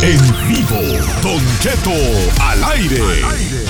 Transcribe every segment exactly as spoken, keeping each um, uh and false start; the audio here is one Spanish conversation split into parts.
En vivo, Don Cheto al aire. Al aire.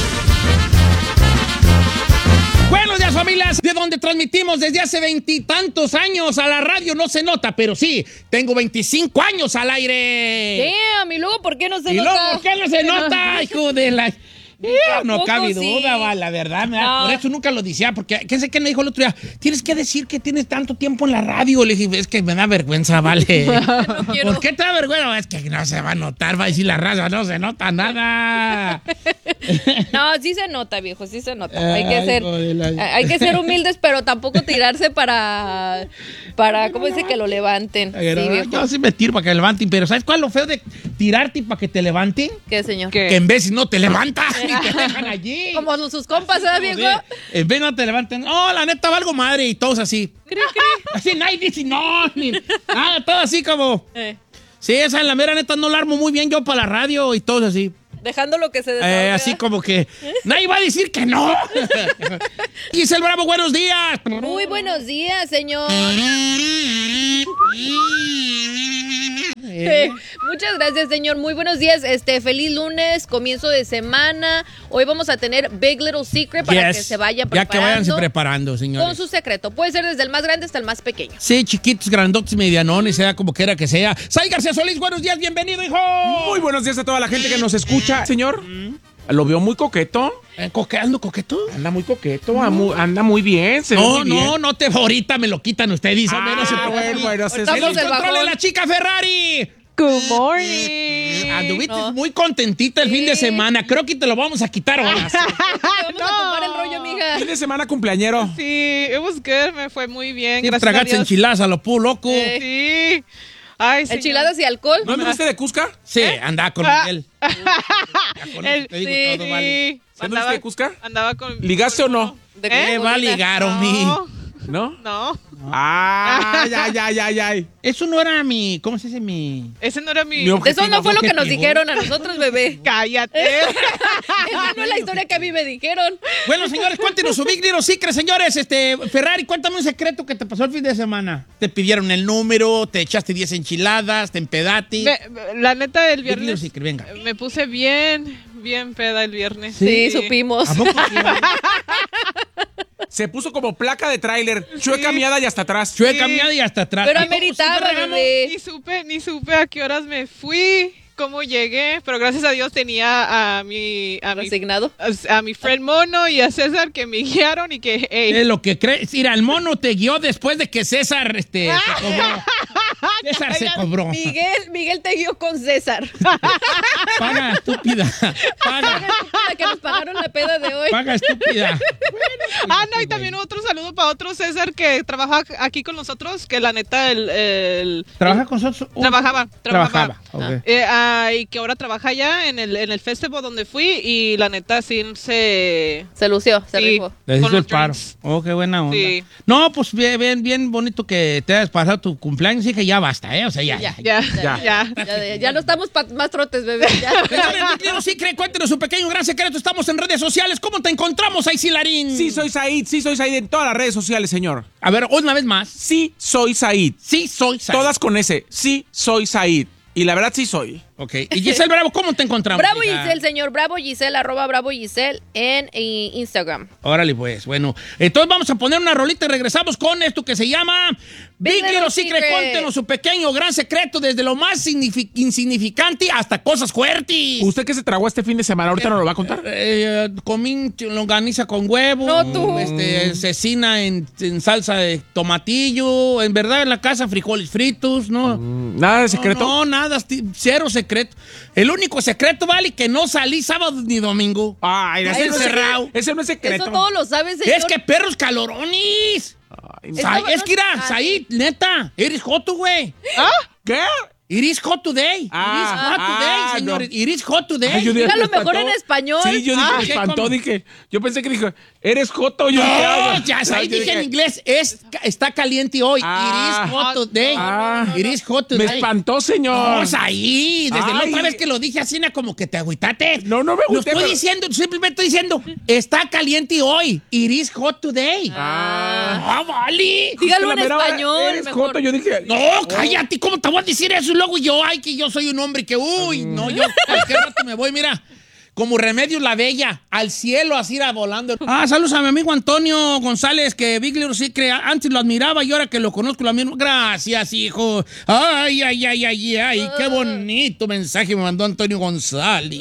Buenos días, familias, de donde transmitimos desde hace veintitantos años a la radio. No se nota, pero sí, tengo veinticinco años al aire. Damn, y luego, ¿por qué no se ¿Y nota? luego por qué no se nota, hijo de la...? Yeah, no cabe sí. duda, va, la verdad, me da- No. por eso nunca lo decía, porque ¿qué sé qué me dijo el otro día? Tienes que decir que tienes tanto tiempo en la radio. Le dije, es que me da vergüenza, vale. No quiero. ¿Por qué te da vergüenza? Es que no se va a notar, va a decir la raza, no se nota nada. No, sí se nota, viejo, sí se nota. Hay que Ay, ser, hijo de la- hay que ser humildes, pero tampoco tirarse para, para, ¿cómo dice? Que lo levanten. Sí, viejo. Yo sí me tiro para que levanten, pero ¿sabes cuál es lo feo de tirarte para que te levanten? ¿Qué, señor? Que en vez no te levantan y te dejan allí. Como sus compas, ¿sabes, viejo? Sí. En vez no te levanten, no, la neta valgo madre, y todos así. Cri, cri. Así nadie dice no, ni nada, todo así como. Eh, Sí, esa la mera neta no la armo muy bien yo para la radio y todos así. dejando lo que se desahogue. Eh, así como que nadie va a decir que no. Giselle Bravo, buenos días. Muy buenos días, señor. Eh, Muchas gracias, señor. Muy buenos días. Este, feliz lunes, comienzo de semana. Hoy vamos a tener Big Little Secret para yes. que se vaya Ya preparando. que váyanse preparando, Con señores. su secreto. Puede ser desde el más grande hasta el más pequeño. Sí, chiquitos, grandotes, medianones, sea como quiera que sea. Sai García Solís, buenos días, bienvenido, hijo. Muy buenos días a toda la gente que nos escucha. Señor, lo veo muy coqueto. Eh, ¿Coqueando, coqueto? Anda muy coqueto, amu- anda muy bien. Se ve No, muy bien. no, no te ahorita me lo quitan ustedes. Ah, menos se bueno, bueno, se- Ahorita En los Estamos el controles, bajón. la chica Ferrari. Good morning. Anduviste No. muy contentita el fin de semana. Creo que te lo vamos a quitar ahora. Vamos a tomar el rollo, amiga. Fin de semana cumpleañero. Sí, it was good, me fue muy bien. Sí, Gracias tragaste a Dios. enchiladas a lo pu loco. Sí. Ay, señor. Enchiladas y alcohol. ¿No anduviste de Cusca? Sí, anda con Ah. Miguel. Ya con eso El- te digo sí, todo, vale. ¿Sí anduviste de Cusca? Andaba con. ¿Ligaste o no? De ¿Qué ¿Eh? va a ligar, homie? No, ¿No? no. Ah, ya, ya, ya, ya. Eso no era mi... ¿Cómo se dice mi...? Ese no era mi. Mi objetivo. Eso no fue lo que nos objetivo. dijeron a nosotros, bebé. Cállate. Esa no es la historia que a mí me dijeron. Bueno, señores, cuéntenos su Big Little Secret, señores. Este, Ferrari, cuéntame un secreto que te pasó el fin de semana. Te pidieron el número, te echaste diez enchiladas, te empedati. Me- la neta, el Big Little viernes. Secret, venga. Me puse bien, bien peda el viernes. Sí, supimos. ¿A poco sí? Se puso como placa de tráiler, chueca miada y hasta atrás. Chueca, miada y hasta atrás. Pero ¿Y cómo ameritaba, sí, Ferragamo? bebé. Ni supe, ni supe a qué horas me fui, cómo llegué, pero gracias a Dios tenía a mi, a mi, Resignado. a, a mi friend Mono y a César que me guiaron y que, hey, Es lo que crees. Mira, el mono te guió después de que César este, se cobró. César se cobró. Miguel, Miguel te guió con César. Paga, estúpida. Paga, La que nos pagaron la peda de hoy. paga, estúpida. ah, no, y también otro saludo para otro César que trabaja aquí con nosotros, que la neta, el... el- ¿Trabaja con nosotros? Uh, Trabajaba, trabajaba. Trabajaba, ok. Eh, ah, y que ahora trabaja allá en el, en el festival donde fui y la neta sí se... Se lució, se Sí. rifó. Le hizo con el los paro. drinks. Oh, qué buena onda. Sí. No, pues bien, bien, bien bonito que te hayas pasado tu cumpleaños y que ya basta, ¿eh? O sea, ya. Ya, Ya, Ya. ya. Ya, ya, ya no estamos pa- más trotes, bebé. Ya. Señores, Big Little Secret, cuéntenos un pequeño gran secreto. Estamos en redes sociales. ¿Cómo te encontramos ahí, Silarín? Sí, soy Said, sí, soy Said en todas las redes sociales, señor. A ver, una vez más. Sí, soy Said. Sí, soy Said. Todas con ese. Sí, soy Said. Y la verdad, sí soy. Ok. Y Giselle Bravo, ¿cómo te encontramos? Bravo hija? Giselle, señor. Bravo Giselle, arroba Bravo Giselle en eh, Instagram. Órale, pues. Bueno, entonces vamos a poner una rolita y regresamos con esto que se llama Big Big Little Little Secret. Secret. Cuéntenos su pequeño gran secreto, desde lo más signifi- insignificante hasta cosas fuertes. ¿Usted qué se tragó este fin de semana? ¿Ahorita nos lo va a contar? Eh, comí longaniza con huevo. No, tú. Este, cecina en, en salsa de tomatillo. En verdad, en la casa, frijoles fritos, ¿no? Nada de secreto. No, no, nada, sti- cero secreto. El único secreto, vale, que no salí sábado ni domingo. Ay, Ay, ese, no es, encerrado. ese no es secreto. Eso todos lo saben, señor. Es que perros calorones. Ay, Sa- Estaba- es que era, Ah, Said, neta, eres joto, güey. ¿Ah? ¿Qué? It is hot today. Ah, It is hot ah, today, señor. no. It is hot today. Ay, yo dije, Dígalo me espantó. mejor en español. Sí, yo dije, Ah, me ¿qué? espantó, ¿Cómo? dije. Yo pensé que dijo, eres joto. Yo dije, No, ah, ya, no, Said, yo dije en dije, inglés, es, está caliente hoy. Ah. It is hot today. Ah. It is hot Me today. espantó, señor. No, Said, desde la Ay. otra vez que lo dije así, como que te agüitaste. No, no me Lo agüité, estoy pero- diciendo, simplemente estoy diciendo, está caliente hoy. It is hot today. Ah. Ah, vale. Dígalo La en mera hora, español. Eres mejor. joto. Yo dije, No, cállate, ¿cómo te voy a decir eso? Y luego yo, ay, que yo soy un hombre que, uy, no. no, yo cualquier rato me voy, mira. Como Remedios la Bella, al cielo así irá volando. Ah, saludos a mi amigo Antonio González, que Big Little Secret antes lo admiraba y ahora que lo conozco lo admiro. Gracias, hijo. Ay, ay, ay, ay, ay, qué bonito mensaje me mandó Antonio González.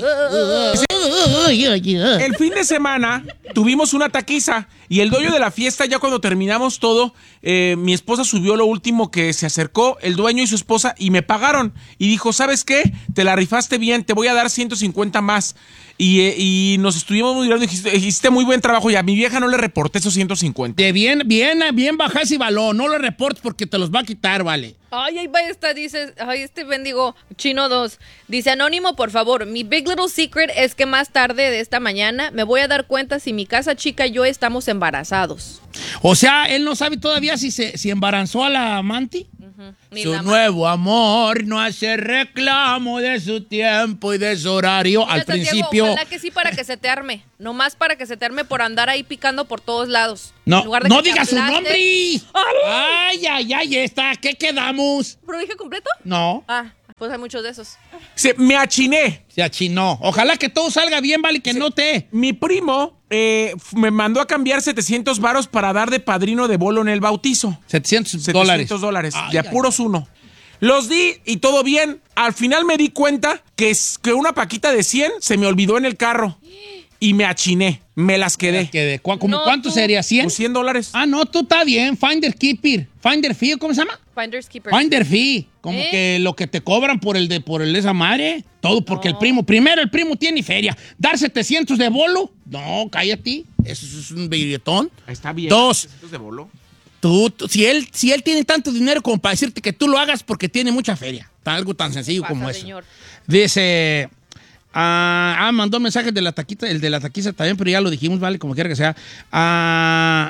El fin de semana tuvimos una taquiza y el dueño de la fiesta, ya cuando terminamos todo, eh, mi esposa subió lo último que se acercó, el dueño y su esposa, y me pagaron. Y dijo, ¿sabes qué? Te la rifaste bien, te voy a dar ciento cincuenta más. Y, eh, y nos estuvimos muy mirando y dijiste, hiciste muy buen trabajo y a mi vieja no le reporté esos ciento cincuenta. De bien, bien, bien baja ese balón, no lo reportes porque te los va a quitar, vale. Ay, ahí va esta, dice, ay, este bendigo, Chino dos. Dice, Anónimo, por favor, mi Big Little Secret es que más tarde de esta mañana me voy a dar cuenta si mi casa chica y yo estamos embarazados. O sea, él no sabe todavía si se si embarazó a la amante. Ni Su la nuevo amor no hace reclamo de su tiempo y de su horario. Mira, Al Santiago, principio. ojalá que sí para que se te arme. Nomás para que se te arme por andar ahí picando por todos lados. No, En lugar de no que te digas su aplastes- nombre. Ay, ay, ay, está. ¿Qué quedamos? ¿Pero dije completo? No, Ah, pues hay muchos de esos. Se, me achiné. se achinó. Ojalá que todo salga bien, vale, que no te. Mi primo eh, f- me mandó a cambiar setecientos varos para dar de padrino de bolo en el bautizo. setecientos dólares. setecientos dólares. Ay, De ay, apuros uno. Los di y todo bien. Al final me di cuenta que, es- que una paquita de cien se me olvidó en el carro. Y me achiné. Me las quedé. Que de, cu- ¿cómo No, ¿Cuánto tú. sería? ¿cien? Pues cien dólares. Ah, no, tú está bien. Finder Keeper. Finder Fee, ¿cómo se llama? Finders Keepers. Finder Fee. Como ¿Eh? que lo que te cobran por el de por el de esa madre. Todo porque el primo, primero el primo tiene feria. Dar setecientos de bolo. No, cállate. Eso es un billetón. Ahí está bien. Dos. setecientos de bolo. Tú, tú- si, él, si él tiene tanto dinero como para decirte que tú lo hagas porque tiene mucha feria. Algo tan sencillo Pasa, como eso. señor. Dice. Ah, ah, mandó mensajes de la taquita, el de la taquiza también, pero ya lo dijimos, vale, como quiera que sea. Ah,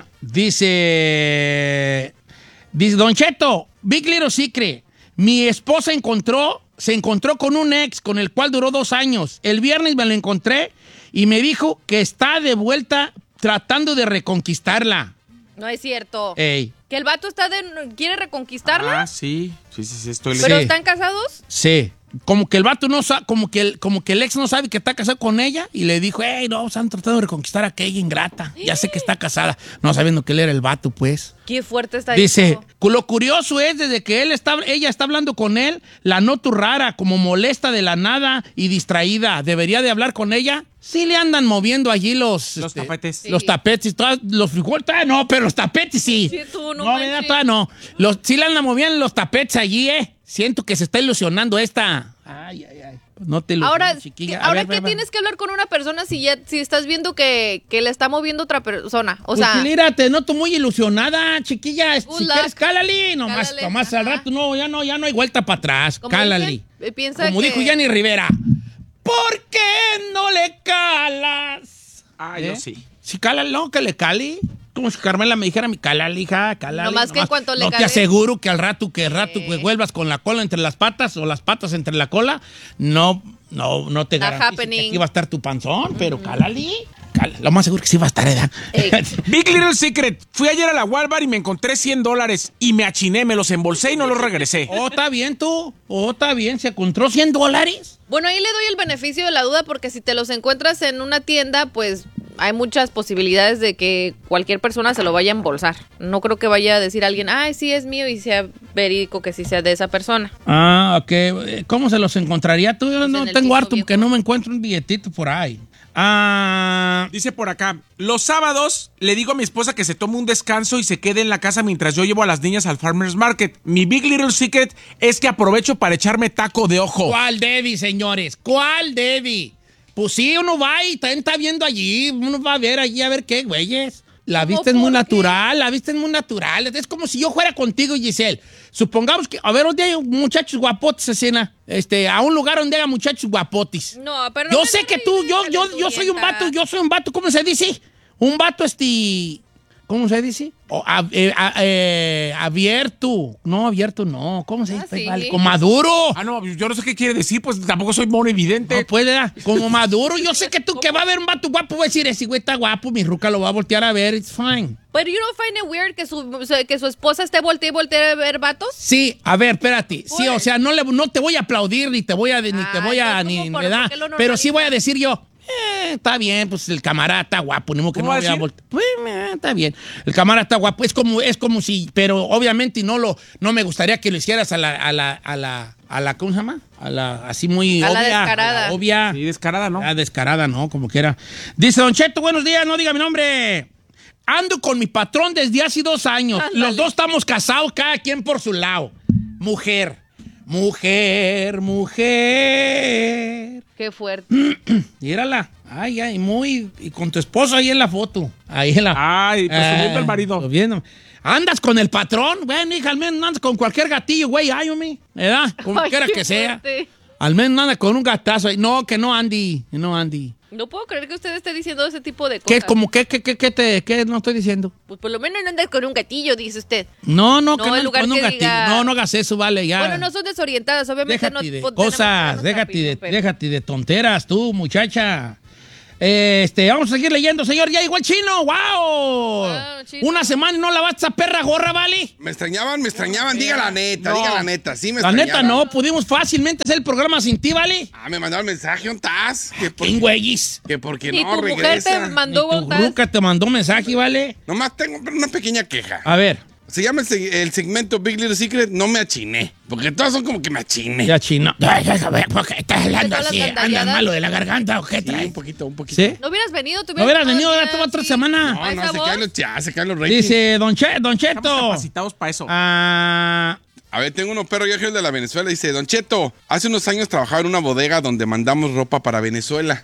dice. Dice, Don Cheto, Big Little Secret. Mi esposa encontró, se encontró con un ex con el cual duró dos años. El viernes me lo encontré y me dijo que está de vuelta tratando de reconquistarla. No es cierto. Ey, Que el vato está de, quiere reconquistarla, Ah, sí. Sí, sí, sí. Estoy pero sí. ¿están casados? sí. Como que el vato no sabe, como que el, como que el ex no sabe que está casado con ella y le dijo, hey, no, están tratando de reconquistar a aquella ingrata. Ya sé que está casada. No sabiendo que él era el vato, pues. Qué fuerte está Dice, eso. lo curioso es desde que él está, ella está hablando con él, la noto rara, como molesta de la nada y distraída. ¿Debería de hablar con ella? Sí le andan moviendo allí los... Los tapetes. Sí. Los tapetes, todas- los frijoles, todavía no, pero los tapetes sí. Sí, tú, no no, manches. mira, todavía no. Los, sí le andan moviendo los tapetes allí, ¿eh? Siento que se está ilusionando esta. Ay, ay, ay. Pues no te ilusiones, Ahora, chiquilla. A ahora ver, ¿qué ve, ve. tienes que hablar con una persona si ya si estás viendo que, que le está moviendo otra persona? O Pues sea, mira, te noto muy ilusionada, chiquilla. Good Si luck. quieres, cálale. Nomás, Cálale, nomás al ajá. rato, no, ya no, ya no hay vuelta para atrás. como Cálale. dicen, eh, piensa Como que- dijo Yanni Rivera. ¿Por qué no le calas? Ah, ¿Eh? yo sí. Si cálale, no, que le cale. Como si Carmela me dijera, mi cálale, hija, cálale. Nomás que en cuanto le No te cale- aseguro que al rato, que al rato Sí. que vuelvas con la cola entre las patas o las patas entre la cola, no, no, no te Not garantizo que happening. aquí va a estar tu panzón, pero cálale. Cálale. Lo más seguro que sí va a estar, ¿verdad? Ey. Big Little Secret. Fui ayer a la Walmart y me encontré cien dólares y me achiné, me los embolsé y no los regresé. Oh, está bien tú. Oh, está bien. Se encontró cien dólares. Bueno, ahí le doy el beneficio de la duda porque si te los encuentras en una tienda, pues hay muchas posibilidades de que cualquier persona se lo vaya a embolsar. No creo que vaya a decir alguien, ay, sí es mío y sea verídico que sí sea de esa persona. Ah, ok. ¿Cómo se los encontraría tú? Yo Pues no en el tengo piso, harto viejo. porque no me encuentro un billetito por ahí. Ah, Dice por acá, los sábados le digo a mi esposa que se tome un descanso y se quede en la casa mientras yo llevo a las niñas al Farmer's Market. Mi Big Little Secret es que aprovecho para echarme taco de ojo. ¿cuál Debbie, señores? ¿Cuál Debbie? Pues sí, uno va y también está viendo allí. Uno va a ver allí a ver qué, güeyes. La ¿Cómo vista es muy por qué? natural, la vista es muy natural. Es como si yo fuera contigo, Giselle. Supongamos que, a ver, donde hay muchachos guapotes, escena, este, a un lugar donde haya muchachos guapotes. No, pero Yo no sé me que des tú, yo, ideas yo, yo soy un calenturienta. vato, yo soy un vato, ¿cómo se dice? Un vato, este, ¿cómo se dice? O, a, eh, a, eh, abierto. No, abierto no. ¿Cómo se dice? Ah, Pues, sí. vale, como maduro. Ah, no, yo no sé qué quiere decir, pues tampoco soy mono evidente. No puede, ¿verdad? Como maduro. Yo sé que tú que va a ver un vato guapo, va a decir, ese güey está guapo, mi ruca lo va a voltear a ver, it's fine. Pero you don't find it weird que su, que su esposa esté volteando y voltea a ver vatos. Sí, a ver, espérate. Sí, Pues. o sea, no, le, no te voy a aplaudir, ni te voy a, ni te Ay, voy a, pues, ni, ¿cómo por- ¿verdad? por qué lo Pero sí normalizan? voy a decir yo, eh, está bien, pues el camarada está guapo, ni modo que no ¿Cómo va a voy a decir? voltear. Pues, eh, está bien. El camarada está guapo, es como, es como si, pero obviamente no lo, no me gustaría que lo hicieras a la, a la, a la, a la, ¿cómo se llama? A la, así muy A la obvia. descarada. A la obvia. Sí, descarada, ¿no? Ah, descarada, ¿no? Como quiera. Dice Don Cheto, buenos días, no diga mi nombre. Ando con mi patrón desde hace dos años. Ándale. Los dos estamos casados, cada quien por su lado. Mujer, mujer, mujer. Qué fuerte. Mírala. Ay, ay, muy. Y con tu esposo ahí en la foto. Ahí en la. Ay, presumiendo Ah, al marido. viendo. ¿Andas con el patrón? Bueno, hija, al menos no andas con cualquier gatillo, güey. Ay, hombre. ¿Verdad? Como Ay, quiera qué que sea. fuerte. Al menos no anda con un gatazo ahí. No, que no, Andy. Que no, Andy. No puedo creer que usted esté diciendo ese tipo de ¿Qué, cosas. como, qué, qué, qué, qué te, qué no estoy diciendo? Pues por lo menos no andas con un gatillo, dice usted. No, no, No, que no en lugar con un que gatillo. diga- No, no hagas eso, vale, ya. Bueno, no son desorientadas, obviamente Déjate no de po- tenemos cosas, que déjate de, darnos déjate de tonteras tú, muchacha. Este, vamos a seguir leyendo, señor. Ya llegó el chino, wow. Wow, chino. Una semana y no lavaste esa perra gorra, ¿vale? Me extrañaban, me extrañaban. Diga la neta, No. diga la neta. Sí, me La neta extrañaban. no, pudimos fácilmente hacer el programa sin ti, ¿vale? Ah, me mandaron mensaje, ¿un tas? Que, por, ¿Quién, güeyes? que porque Y no tu mujer te regresa. mandó Ni tu voltas. ruca te mandó mensaje, ¿vale? Nomás tengo una pequeña queja. A ver, Se llama el, seg- el segmento Big Little Secret, no me achiné. Porque todas son como que me achiné. ya chino. Ay, ay, a ver, ¿por qué estás hablando ¿Todas las así? ¿Andas gandalladas? malo de la garganta o qué Sí, traes? un poquito, un poquito. ¿Sí? No hubieras venido, tú No hubieras venido, todavía, ahora toda otra sí. semana. No, ¿A no, esa se voz? caen los, ya, se caen los ratings. Dice Don, che, Don Cheto. Estamos capacitados para eso. Ah, A ver, tengo unos perros, yo el de la Venezuela. Dice, Don Cheto, hace unos años trabajaba en una bodega donde mandamos ropa para Venezuela.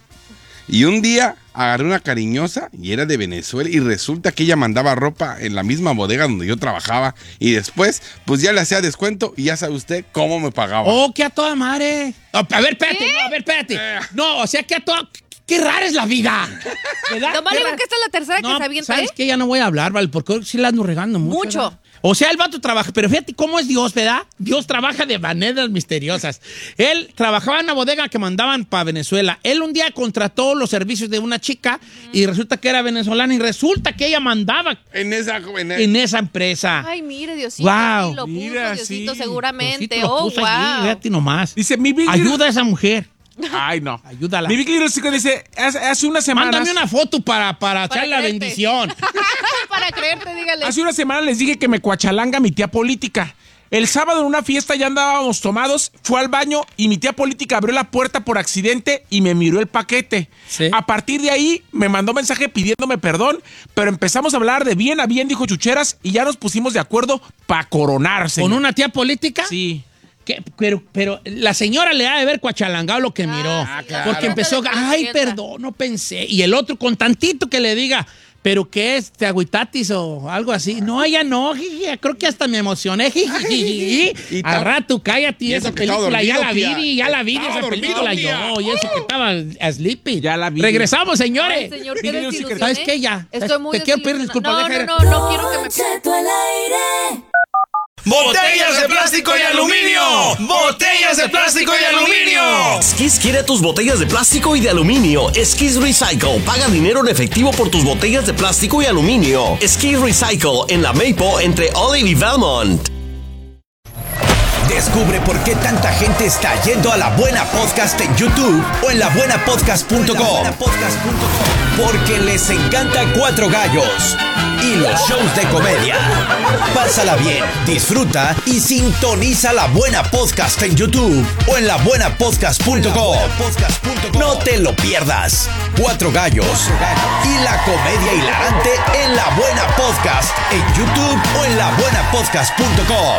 Y un día agarré una cariñosa y era de Venezuela. Y resulta que ella mandaba ropa en la misma bodega donde yo trabajaba. Y después, pues ya le hacía descuento y ya sabe usted cómo me pagaba. oh, que a toda madre. Oh, a ver, espérate, ¿Qué? no, a ver, espérate. Eh. No, o sea, que a toda. Qué rara es la vida. ¿Verdad? Nomás Qué digo rara. que esta es la tercera No, que se avienta, ¿sabes ¿eh? qué? Ya no voy a hablar, ¿vale? Porque hoy sí la ando regando mucho. Mucho. ¿verdad? O sea, el vato trabaja, pero fíjate cómo es Dios, ¿verdad? Dios trabaja de maneras misteriosas. Él trabajaba en una bodega que mandaban para Venezuela. Él un día contrató los servicios de una chica y resulta que era venezolana y resulta que ella mandaba En esa... En en esa empresa. Ay, mire, Diosito. Wow. Sí, lo puso, Mira, Diosito, sí. seguramente. Diosito lo Oh, puso wow. allí, fíjate nomás. Dice, mi Big Little- Ayuda a esa mujer. Ay, no. Ayúdala. Mi Big Little Secret dice, hace, hace unas semanas... Mándame una foto para, para, Para echar la creerte. bendición. Para creerte, dígale. Hace una semana les dije que me cuachalanga mi tía política. El sábado en una fiesta ya andábamos tomados, fue al baño y mi tía política abrió la puerta por accidente y me miró el paquete. Sí. A partir de ahí me mandó mensaje pidiéndome perdón, pero empezamos a hablar de bien a bien, dijo Chucheras, y ya nos pusimos de acuerdo para coronarse. ¿Con una tía política? Sí. ¿Qué? Pero, pero la señora le ha de haber cuachalangado lo que miró. sí, claro. Porque empezó, Trata de ay, que entienda. perdón, no pensé. Y el otro con tantito que le diga, ¿pero qué es? ¿Te agüitatis o algo así? No, ella no, jiji, creo que hasta me emocioné. jiji. Y Al ta- rato, cállate, y esa eso que estaba película ya dormido, la tía. vi, ya la vi, Estaba esa dormido, película tía. yo. Y eso que estaba sleepy. Ya la vi. Regresamos, señores. Ay, señor, qué Big Little desilusión, Secret. ¿Sabes ¿eh? qué? Ya. Estoy muy Te quiero pedir desilusionada. disculpas, No, deja- no, no, no quiero que me... Cheto al aire. Botellas de plástico y aluminio. Botellas de plástico y aluminio. Skis quiere tus botellas de plástico y de aluminio. Skis Recycle. Paga dinero en efectivo por tus botellas de plástico y aluminio. Skis Recycle en la Maple entre Olive y Valmont. Descubre por qué tanta gente está yendo a La Buena Podcast en YouTube o en la buena podcast punto com. Porque les encanta Cuatro Gallos y los shows de comedia. Pásala bien, disfruta y sintoniza La Buena Podcast en YouTube o en la buena podcast punto com. No te lo pierdas. Cuatro Gallos y la comedia hilarante en La Buena Podcast en YouTube o en la buena podcast punto com.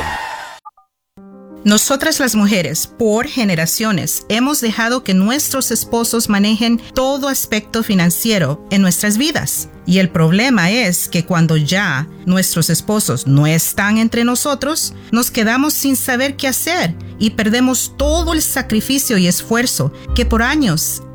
Nosotras las mujeres, por generaciones, hemos dejado que nuestros esposos manejen todo aspecto financiero en nuestras vidas. Y el problema es que cuando ya nuestros esposos no están entre nosotros, nos quedamos sin saber qué hacer y perdemos todo el sacrificio y esfuerzo que por años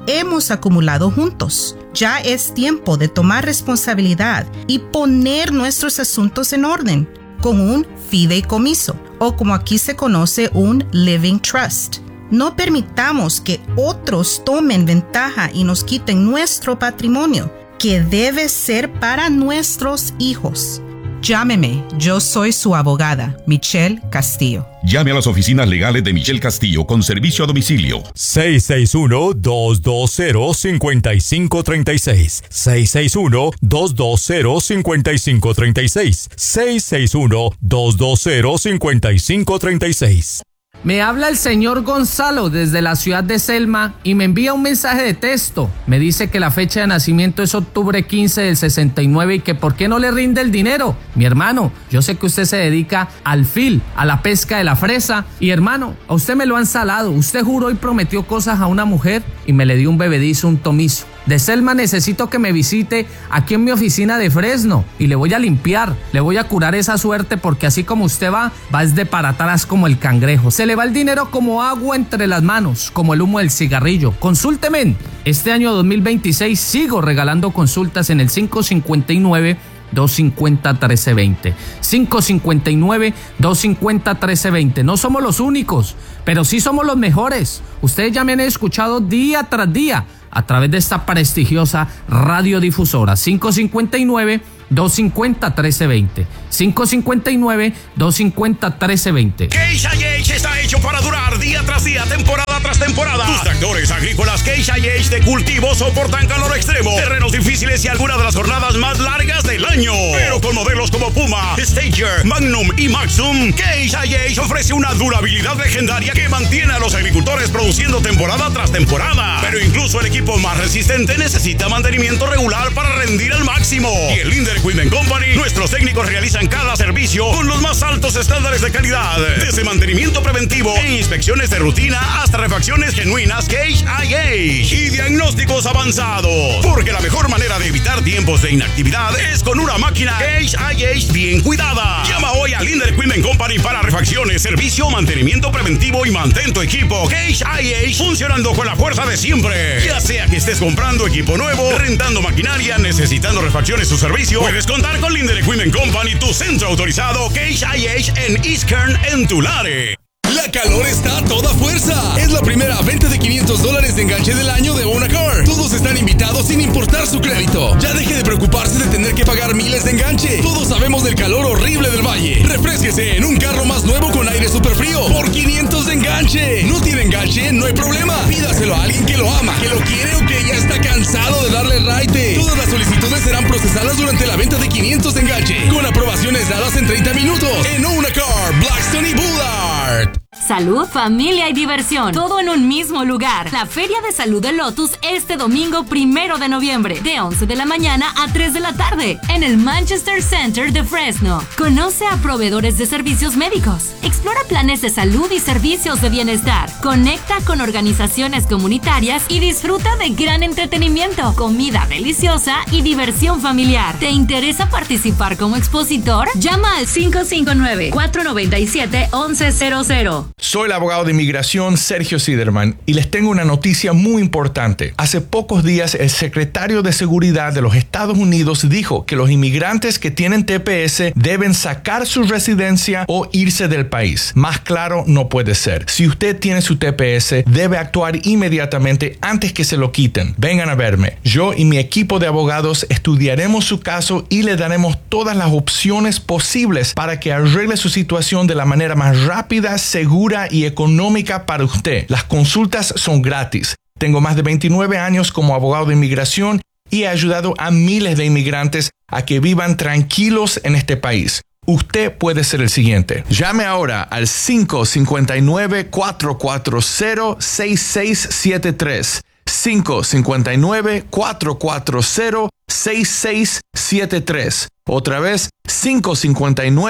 hemos acumulado juntos. Ya es tiempo de tomar responsabilidad y poner nuestros asuntos en orden con un fideicomiso, o como aquí se conoce, un living trust. No permitamos que otros tomen ventaja y nos quiten nuestro patrimonio, que debe ser para nuestros hijos. Llámeme, yo soy su abogada, Michelle Castillo. Llame a las oficinas legales de Michelle Castillo con servicio a domicilio. seis seis uno, dos dos cero, cinco cinco tres seis. seis seis uno, dos dos cero, cinco cinco tres seis. seis seis uno, dos dos cero, cinco cinco tres seis. Me habla el señor Gonzalo desde la ciudad de Selma y me envía un mensaje de texto. Me dice que la fecha de nacimiento es octubre quince del sesenta y nueve y que por qué no le rinde el dinero. Mi hermano, yo sé que usted se dedica al fil, a la pesca de la fresa. Y hermano, a usted me lo han salado. Usted juró y prometió cosas a una mujer y me le dio un bebedizo, un tomizo. De Selma necesito que me visite aquí en mi oficina de Fresno y le voy a limpiar, le voy a curar esa suerte porque así como usted va, va desde para atrás como el cangrejo. Se le va el dinero como agua entre las manos, como el humo del cigarrillo. Consúlteme. Este año dos mil veintiséis sigo regalando consultas en el cinco cinco nueve, dos cinco cero, uno tres dos cero. cinco cinco nueve, dos cinco cero, uno tres dos cero. No somos los únicos, pero sí somos los mejores. Ustedes ya me han escuchado día tras día a través de esta prestigiosa radiodifusora. Cinco cinco nueve, dos cinco cero, uno tres dos cero. cinco cinco nueve, dos cinco cero, uno tres dos cero. Case I H está hecho para durar día tras día, temporada tras temporada. Tus tractores agrícolas Case I H de cultivo soportan calor extremo, terrenos difíciles y algunas de las jornadas más largas del año. Pero con modelos como Puma, Stager, Magnum y Maxum, Case I H ofrece una durabilidad legendaria que mantiene a los agricultores produciendo temporada tras temporada. Pero incluso el equipo más resistente necesita mantenimiento regular para rendir al máximo. Y el Linder Equipment Company, nuestros técnicos realizan cada servicio con los más altos estándares de calidad, desde mantenimiento preventivo e inspecciones de rutina hasta refacciones genuinas Case I H y diagnósticos avanzados. Porque la mejor manera de evitar tiempos de inactividad es con una máquina Case I H bien cuidada. Llama hoy a Linder Equipment Company para refacciones, servicio, mantenimiento preventivo y mantén tu equipo Case I H funcionando con la fuerza de siempre. Ya sea que estés comprando equipo nuevo, rentando maquinaria, necesitando refacciones o servicio, puedes contar con Linder Equipment Company, tu centro autorizado Case I H en Eastern, en Tulare. La calor está a toda fuerza. Es la primera venta de quinientos dólares de enganche del año de Own a Car. Todos están invitados sin importar su crédito. Ya deje de preocuparse de tener que pagar miles de enganche. Todos sabemos del calor horrible del valle. Refrésquese en un carro más nuevo con aire súper frío por quinientos de enganche. ¿No tiene enganche? No hay problema. Pídaselo a alguien que lo ama, que lo quiere o que ya está cansado de darle raite. Todas las solicitudes serán procesadas durante la venta de quinientos de enganche, con aprobaciones dadas en treinta minutos en Own a Car, Blackstone y Bullard. Salud, familia y diversión, todo en un mismo lugar. La Feria de Salud de Lotus este domingo primero de noviembre, de once de la mañana a tres de la tarde, en el Manchester Center de Fresno. Conoce a proveedores de servicios médicos, explora planes de salud y servicios de bienestar, conecta con organizaciones comunitarias y disfruta de gran entretenimiento, comida deliciosa y diversión familiar. ¿Te interesa participar como expositor? Llama al cinco cinco nueve, cuatro nueve siete, once cero cero. Soy el abogado de inmigración Sergio Siderman y les tengo una noticia muy importante. Hace pocos días el secretario de Seguridad de los Estados Unidos dijo que los inmigrantes que tienen T P S deben sacar su residencia o irse del país. Más claro no puede ser. Si usted tiene su T P S, debe actuar inmediatamente antes que se lo quiten. Vengan a verme. Yo y mi equipo de abogados estudiaremos su caso y le daremos todas las opciones posibles para que arregle su situación de la manera más rápida, segura y económica para usted. Las consultas son gratis. Tengo más de veintinueve años como abogado de inmigración y he ayudado a miles de inmigrantes a que vivan tranquilos en este país. Usted puede ser el siguiente. Llame ahora al cinco cinco nueve, cuatro cuatro cero, seis seis siete tres. cinco cinco nueve, cuatro cuatro cero, seis seis siete tres. Otra vez, cinco cinco nueve,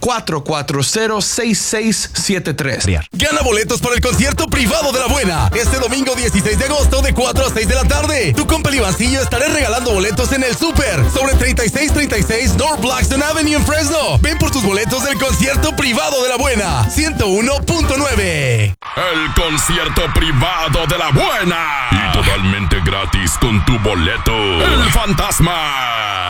cuatro cuatro cero, seis seis siete tres. Gana boletos para el concierto privado de La Buena este domingo dieciséis de agosto de cuatro a seis de la tarde. Tu compa Ivancillo estará regalando boletos en el Super sobre treinta y seis treinta y seis North Blackstone Avenue en Fresno. Ven por tus boletos del concierto privado de La Buena ciento uno punto nueve. El concierto privado de La Buena. Y totalmente gratis con tu boleto. El Fantasma.